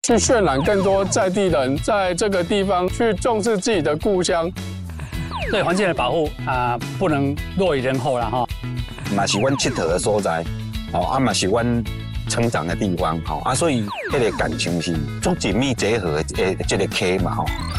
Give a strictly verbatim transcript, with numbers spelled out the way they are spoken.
去渲染更多在地人在这个地方去重视自己的故乡。 对环境的保护啊、呃，不能落于人后了哈。 嘛是阮佚佗的所在，哦啊嘛是阮成长的地方，吼啊，所以迄个感情是足紧密结合的这个溪嘛吼。